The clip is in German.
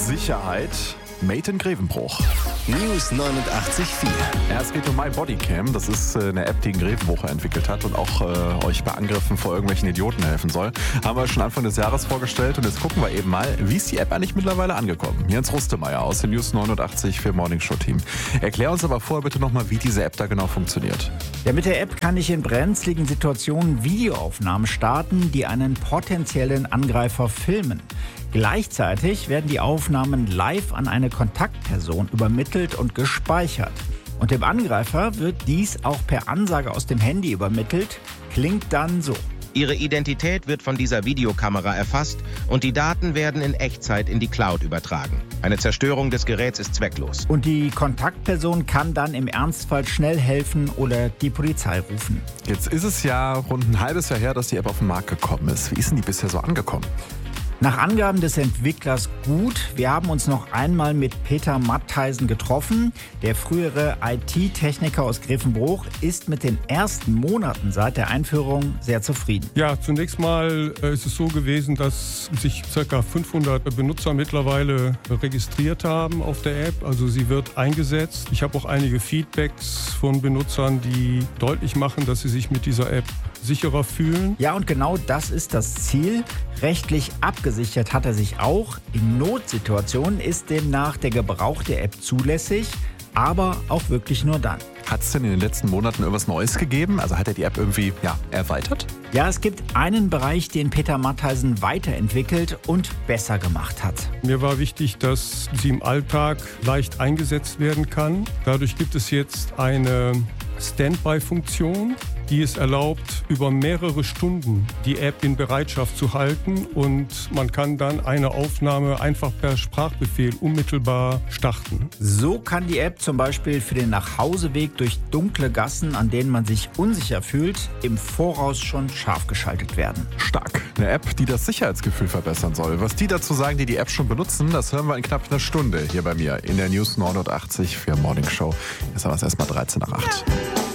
Sicherheit made in Grevenbruch. News 89.4. Ja, es geht um MyBodyCam. Das ist eine App, die ein Grevenbrucher entwickelt hat und auch euch bei Angriffen vor irgendwelchen Idioten helfen soll. Haben wir schon Anfang des Jahres vorgestellt und jetzt gucken wir eben mal, wie ist die App eigentlich mittlerweile angekommen? Jens Rustemeyer aus dem News 89.4 Morning Show Team. Erklär uns aber vorher bitte nochmal, wie diese App da genau funktioniert. Ja, mit der App kann ich in brenzligen Situationen Videoaufnahmen starten, die einen potenziellen Angreifer filmen. Gleichzeitig werden die Aufnahmen live an eine Kontaktperson übermittelt und gespeichert. Und dem Angreifer wird dies auch per Ansage aus dem Handy übermittelt. Klingt dann so. Ihre Identität wird von dieser Videokamera erfasst und die Daten werden in Echtzeit in die Cloud übertragen. Eine Zerstörung des Geräts ist zwecklos. Und die Kontaktperson kann dann im Ernstfall schnell helfen oder die Polizei rufen. Jetzt ist es ja rund ein halbes Jahr her, dass die App auf den Markt gekommen ist. Wie ist denn die bisher so angekommen? Nach Angaben des Entwicklers gut. Wir haben uns noch einmal mit Peter Mattheisen getroffen. Der frühere IT-Techniker aus Grevenbruch ist mit den ersten Monaten seit der Einführung sehr zufrieden. Ja, zunächst mal ist es so gewesen, dass sich ca. 500 Benutzer mittlerweile registriert haben auf der App. Also sie wird eingesetzt. Ich habe auch einige Feedbacks von Benutzern, die deutlich machen, dass sie sich mit dieser App sicherer fühlen. Ja, und genau das ist das Ziel. Rechtlich abgesichert hat er sich auch. In Notsituationen ist demnach der Gebrauch der App zulässig, aber auch wirklich nur dann. Hat es denn in den letzten Monaten irgendwas Neues gegeben? Also hat er die App irgendwie erweitert? Ja, es gibt einen Bereich, den Peter Mattheisen weiterentwickelt und besser gemacht hat. Mir war wichtig, dass sie im Alltag leicht eingesetzt werden kann. Dadurch gibt es jetzt eine Standby-Funktion, die es erlaubt, über mehrere Stunden die App in Bereitschaft zu halten und man kann dann eine Aufnahme einfach per Sprachbefehl unmittelbar starten. So kann die App zum Beispiel für den Nachhauseweg durch dunkle Gassen, an denen man sich unsicher fühlt, im Voraus schon scharf geschaltet werden. Stark. Eine App, die das Sicherheitsgefühl verbessern soll. Was die dazu sagen, die App schon benutzen, das hören wir in knapp einer Stunde hier bei mir in der News 89 für Morning Show. Jetzt haben wir es erstmal 13 nach 8.